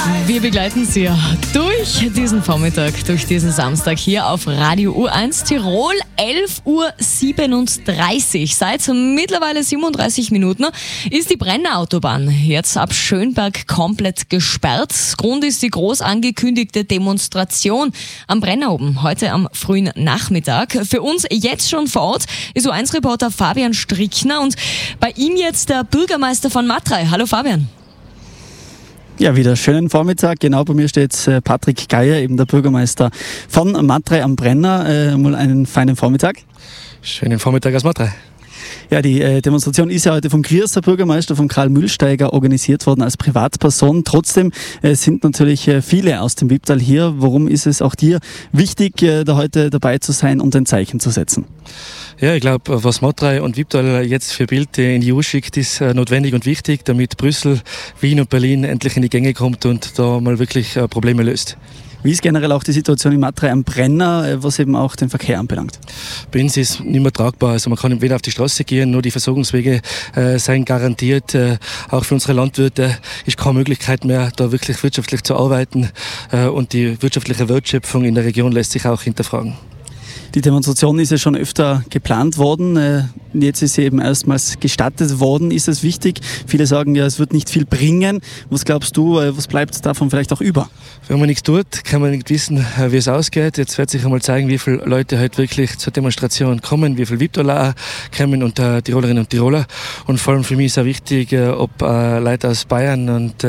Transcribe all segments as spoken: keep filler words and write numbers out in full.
Wir begleiten Sie durch diesen Vormittag, durch diesen Samstag hier auf Radio U eins Tirol, elf Uhr siebenunddreißig. Seit mittlerweile siebenunddreißig Minuten ist die Brenner Autobahn jetzt ab Schönberg komplett gesperrt. Grund ist die groß angekündigte Demonstration am Brenner oben, heute am frühen Nachmittag. Für uns jetzt schon vor Ort ist U eins Reporter Fabian Strickner und bei ihm jetzt der Bürgermeister von Matrei. Hallo Fabian. Ja, wieder schönen Vormittag. Genau, bei mir steht äh, Patrick Geier, eben der Bürgermeister von Matrei am Brenner. Äh, mal einen feinen Vormittag. Schönen Vormittag aus Matrei. Ja, die äh, Demonstration ist ja heute vom Grierser Bürgermeister, von Karl Mühlsteiger, organisiert worden als Privatperson. Trotzdem äh, sind natürlich äh, viele aus dem Wipptal hier. Warum ist es auch dir wichtig, äh, da heute dabei zu sein und ein Zeichen zu setzen? Ja, ich glaube, was Matrei und Wipptal jetzt für Bild in die E U schickt, ist äh, notwendig und wichtig, damit Brüssel, Wien und Berlin endlich in die Gänge kommt und da mal wirklich äh, Probleme löst. Wie ist generell auch die Situation in Matrei am Brenner, was eben auch den Verkehr anbelangt? Bei uns ist es nicht mehr tragbar. Also man kann weder auf die Straße gehen, nur die Versorgungswege äh, seien garantiert. Äh, auch für unsere Landwirte ist keine Möglichkeit mehr, da wirklich wirtschaftlich zu arbeiten. Äh, und die wirtschaftliche Wertschöpfung in der Region lässt sich auch hinterfragen. Die Demonstration ist ja schon öfter geplant worden. Jetzt ist sie eben erstmals gestattet worden. Ist es wichtig? Viele sagen ja, es wird nicht viel bringen. Was glaubst du, was bleibt davon vielleicht auch über? Wenn man nichts tut, kann man nicht wissen, wie es ausgeht. Jetzt wird sich einmal zeigen, wie viele Leute halt wirklich zur Demonstration kommen, wie viele Wipptaler kommen und äh, Tirolerinnen und Tiroler. Und vor allem für mich ist auch wichtig, äh, ob äh, Leute aus Bayern und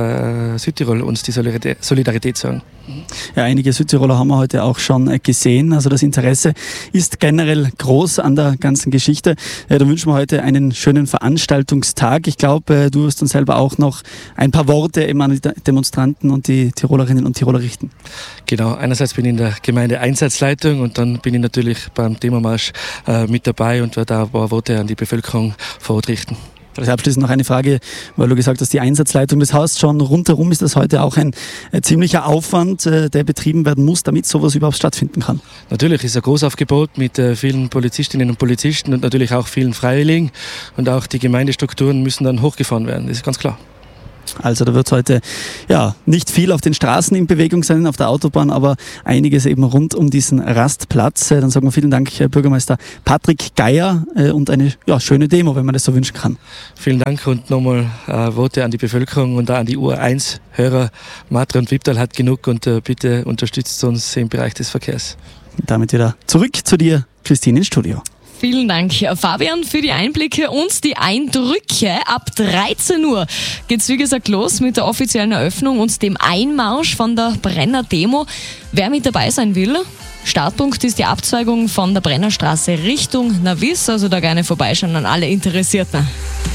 äh, Südtirol uns die Solidarität, Solidarität sagen. Ja, einige Südtiroler haben wir heute auch schon gesehen. Also das Interesse ist generell groß an der ganzen Geschichte. Da wünschen wir heute einen schönen Veranstaltungstag. Ich glaube, du wirst uns selber auch noch ein paar Worte eben an die Demonstranten und die Tirolerinnen und Tiroler richten. Genau, einerseits bin ich in der Gemeindeeinsatzleitung und dann bin ich natürlich beim Demomarsch äh, mit dabei und werde auch ein paar Worte an die Bevölkerung vor Ort richten. Vielleicht abschließend noch eine Frage, weil du gesagt hast, die Einsatzleitung des Hauses schon rundherum ist das heute auch ein äh, ziemlicher Aufwand, äh, der betrieben werden muss, damit sowas überhaupt stattfinden kann. Natürlich ist ein Großaufgebot mit äh, vielen Polizistinnen und Polizisten und natürlich auch vielen Freiwilligen und auch die Gemeindestrukturen müssen dann hochgefahren werden, das ist ganz klar. Also da wird heute ja nicht viel auf den Straßen in Bewegung sein, auf der Autobahn, aber einiges eben rund um diesen Rastplatz. Dann sagen wir vielen Dank, Herr Bürgermeister Patrick Geier, und eine ja, schöne Demo, wenn man das so wünschen kann. Vielen Dank und nochmal äh, Worte an die Bevölkerung und auch an die U eins Hörer. Matrei und Wipptal hat genug und äh, bitte unterstützt uns im Bereich des Verkehrs. Und damit wieder zurück zu dir, Christine, ins Studio. Vielen Dank, Fabian, für die Einblicke und die Eindrücke. Ab dreizehn Uhr geht's wie gesagt los mit der offiziellen Eröffnung und dem Einmarsch von der Brenner Demo. Wer mit dabei sein will, Startpunkt ist die Abzweigung von der Brennerstraße Richtung Navis, also da gerne vorbeischauen an alle Interessierten.